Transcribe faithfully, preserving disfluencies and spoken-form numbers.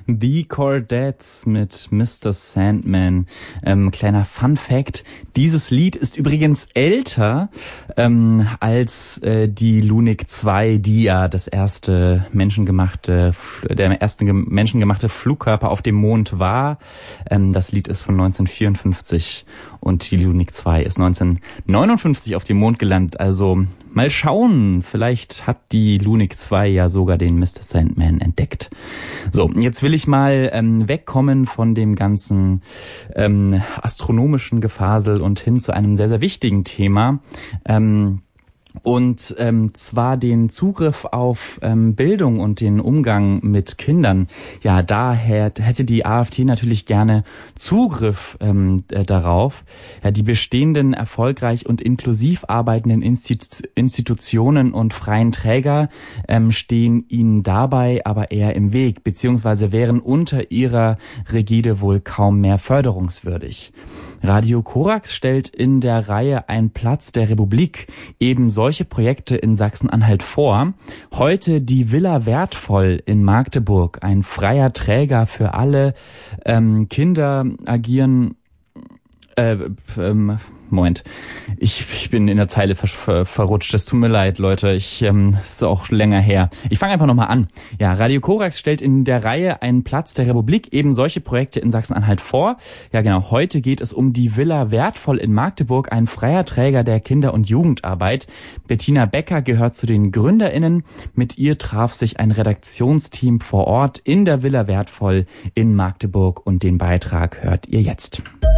The Chordettes mit Mister Sandman. Ähm, kleiner Fun Fact, dieses Lied ist übrigens älter ähm, als äh, die Lunik zwei, die ja das erste menschengemachte, der erste menschengemachte Flugkörper auf dem Mond war. Ähm, das Lied ist von neunzehnhundertvierundfünfzig und die Lunik zwei ist neunzehnhundertneunundfünfzig auf dem Mond gelandet. Also mal schauen, vielleicht hat die Lunik zwei ja sogar den Mister Sandman entdeckt. So, jetzt will ich mal ähm, wegkommen von dem ganzen ähm, astronomischen Gefasel und hin zu einem sehr, sehr wichtigen Thema. Ähm, Und ähm, zwar den Zugriff auf ähm, Bildung und den Umgang mit Kindern. Ja, daher hätte die AfD natürlich gerne Zugriff ähm, äh, darauf. Ja, die bestehenden erfolgreich und inklusiv arbeitenden Institu- Institutionen und freien Träger ähm, stehen ihnen dabei aber eher im Weg, beziehungsweise wären unter ihrer Rigide wohl kaum mehr förderungswürdig. Radio Korax stellt in der Reihe Ein Platz der Republik eben solche Projekte in Sachsen-Anhalt vor. Heute die Villa Wertvoll in Magdeburg, ein freier Träger für alle ähm, Kinder agieren. Äh, ähm, Moment, ich, ich bin in der Zeile ver, ver, verrutscht. Es tut mir leid, Leute. Ich ähm, ist auch länger her. Ich fange einfach nochmal an. Ja, Radio Korax stellt in der Reihe Einen Platz der Republik eben solche Projekte in Sachsen-Anhalt vor. Ja, genau. Heute geht es um die Villa Wertvoll in Magdeburg, ein freier Träger der Kinder- und Jugendarbeit. Bettina Becker gehört zu den GründerInnen. Mit ihr traf sich ein Redaktionsteam vor Ort in der Villa Wertvoll in Magdeburg und den Beitrag hört ihr jetzt.